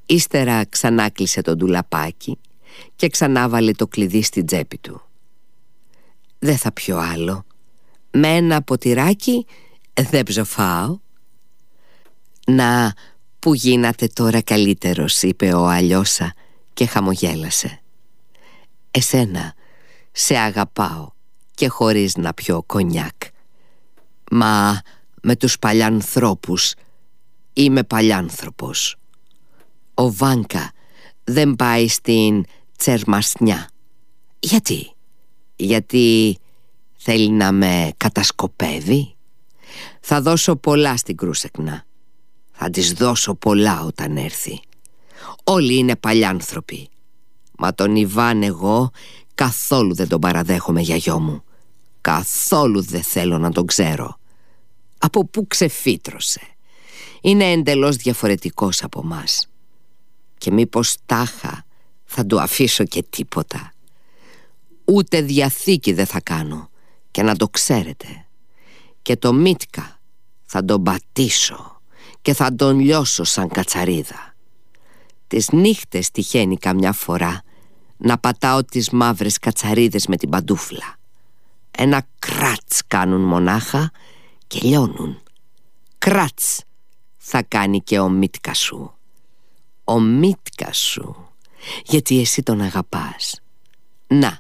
Ύστερα ξανά κλείσε το ντουλαπάκι και ξανά βάλε το κλειδί στην τσέπη του. «Δεν θα πιω άλλο. Με ένα ποτηράκι δεν ψοφάω». «Να, που γίνατε τώρα καλύτερος», είπε ο Αλιώσα και χαμογέλασε. «Εσένα σε αγαπάω και χωρίς να πιω κονιάκ. Μα με τους παλιάνθρωπους είμαι παλιάνθρωπος. Ο Βάνκα δεν πάει στην Τσερμασνιά. Γιατί? Γιατί θέλει να με κατασκοπεύει? Θα δώσω πολλά στην Κρούσεκνα. Θα της δώσω πολλά όταν έρθει. Όλοι είναι παλιάνθρωποι. Μα τον Ιβάν εγώ καθόλου δεν τον παραδέχομαι για γιο μου. Καθόλου δεν θέλω να τον ξέρω. Από πού ξεφύτρωσε? Είναι εντελώς διαφορετικός από μας. Και μήπως τάχα θα του αφήσω και τίποτα? Ούτε διαθήκη δεν θα κάνω, και να το ξέρετε. Και το Μίτκα θα τον πατήσω και θα τον λιώσω σαν κατσαρίδα. Τις νύχτες τυχαίνει καμιά φορά να πατάω τις μαύρες κατσαρίδες με την παντούφλα. Ένα κράτς κάνουν μονάχα και λιώνουν. Κράτς θα κάνει και ο Μίτκα σου. Ο Μίτκα σου, γιατί εσύ τον αγαπάς. Να,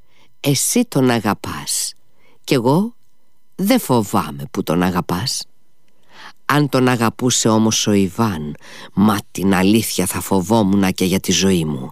εσύ τον αγαπάς κι εγώ δεν φοβάμαι που τον αγαπάς. Αν τον αγαπούσε όμως ο Ιβάν, μα την αλήθεια θα φοβόμουνα και για τη ζωή μου.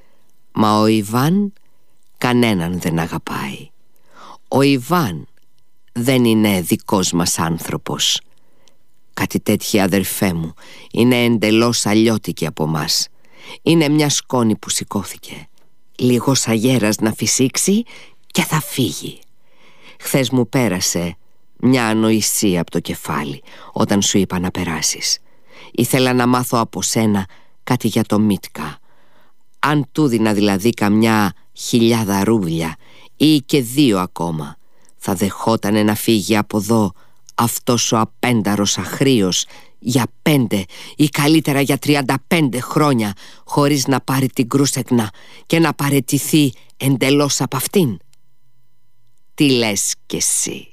Μα ο Ιβάν κανέναν δεν αγαπάει. Ο Ιβάν δεν είναι δικός μας άνθρωπος. Κάτι τέτοια, αδερφέ μου, είναι εντελώς αλλιώτικη από μας. Είναι μια σκόνη που σηκώθηκε. Λίγος αγέρας να φυσήξει και θα φύγει. Χθες μου πέρασε μια ανοησία από το κεφάλι όταν σου είπα να περάσεις. Ήθελα να μάθω από σένα κάτι για το Μίτκα. Αν του δίνα δηλαδή καμιά 1.000 ρούβλια ή και 2 ακόμα, θα δεχότανε να φύγει από εδώ αυτός ο απένταρος αχρίος για 5 ή καλύτερα για 35 χρόνια χωρίς να πάρει την Κρούσεκνα και να παραιτηθεί εντελώς από αυτήν? Τι λες κι εσύ?